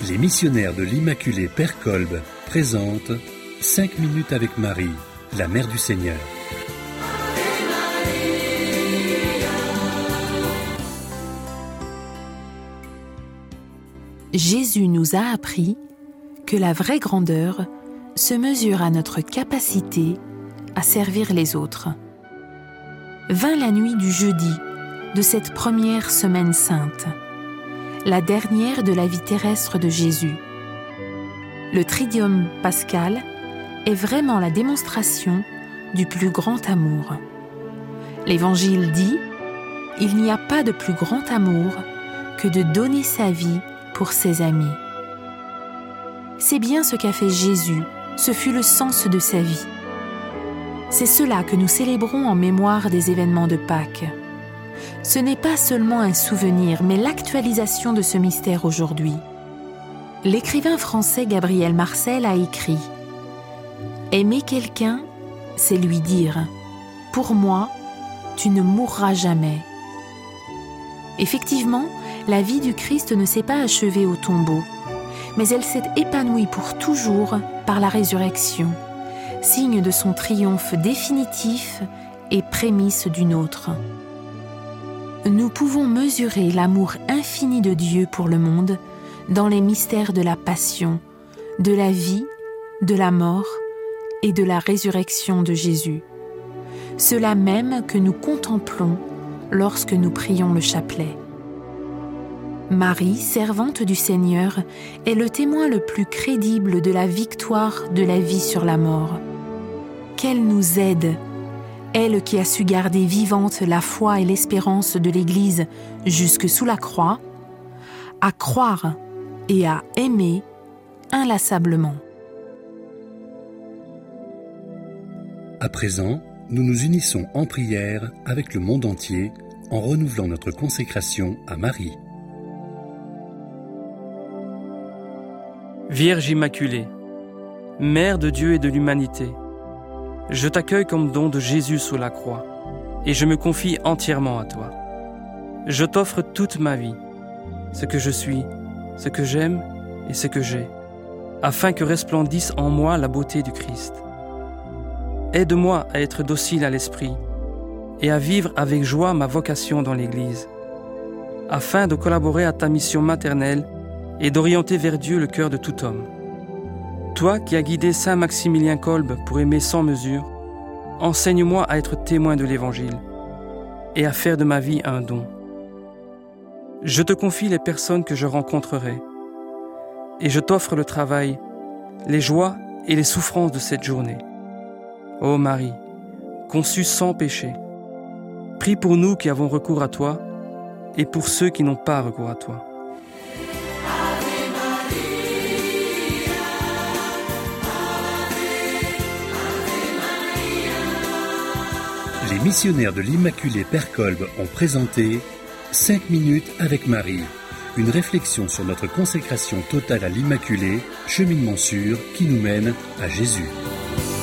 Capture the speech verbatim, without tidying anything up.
Les missionnaires de l'Immaculée Père Kolb présentent cinq minutes avec Marie, la Mère du Seigneur. Jésus nous a appris que la vraie grandeur se mesure à notre capacité à servir les autres. Vint la nuit du jeudi de cette première semaine sainte, la dernière de la vie terrestre de Jésus. Le Triduum pascal est vraiment la démonstration du plus grand amour. L'Évangile dit « Il n'y a pas de plus grand amour que de donner sa vie pour ses amis ». C'est bien ce qu'a fait Jésus, ce fut le sens de sa vie. C'est cela que nous célébrons en mémoire des événements de Pâques. Ce n'est pas seulement un souvenir, mais l'actualisation de ce mystère aujourd'hui. L'écrivain français Gabriel Marcel a écrit « Aimer quelqu'un, c'est lui dire « Pour moi, tu ne mourras jamais ». Effectivement, la vie du Christ ne s'est pas achevée au tombeau, mais elle s'est épanouie pour toujours par la résurrection, signe de son triomphe définitif et prémisse d'une autre. Nous pouvons mesurer l'amour infini de Dieu pour le monde dans les mystères de la passion, de la vie, de la mort et de la résurrection de Jésus. Cela même que nous contemplons lorsque nous prions le chapelet. Marie, servante du Seigneur, est le témoin le plus crédible de la victoire de la vie sur la mort. Qu'elle nous aide, elle qui a su garder vivante la foi et l'espérance de l'Église jusque sous la croix, à croire et à aimer inlassablement. À présent, nous nous unissons en prière avec le monde entier en renouvelant notre consécration à Marie. Vierge Immaculée, Mère de Dieu et de l'humanité, je t'accueille comme don de Jésus sous la croix et je me confie entièrement à toi. Je t'offre toute ma vie, ce que je suis, ce que j'aime et ce que j'ai, afin que resplendisse en moi la beauté du Christ. Aide-moi à être docile à l'esprit et à vivre avec joie ma vocation dans l'Église, afin de collaborer à ta mission maternelle et d'orienter vers Dieu le cœur de tout homme. Toi qui as guidé Saint Maximilien Kolb pour aimer sans mesure, enseigne-moi à être témoin de l'Évangile et à faire de ma vie un don. Je te confie les personnes que je rencontrerai et je t'offre le travail, les joies et les souffrances de cette journée. Ô Marie, conçue sans péché, prie pour nous qui avons recours à toi et pour ceux qui n'ont pas recours à toi. Les missionnaires de l'Immaculée Père Kolb ont présenté cinq minutes avec Marie, une réflexion sur notre consécration totale à l'Immaculée, cheminement sûr qui nous mène à Jésus.